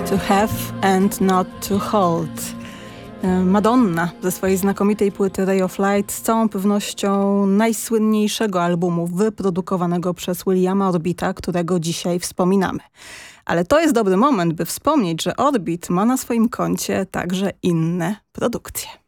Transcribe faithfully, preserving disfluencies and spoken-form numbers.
To have and not to hold. Madonna ze swojej znakomitej płyty Ray of Light, z całą pewnością najsłynniejszego albumu wyprodukowanego przez Williama Orbita, którego dzisiaj wspominamy. Ale to jest dobry moment, by wspomnieć, że Orbit ma na swoim koncie także inne produkcje.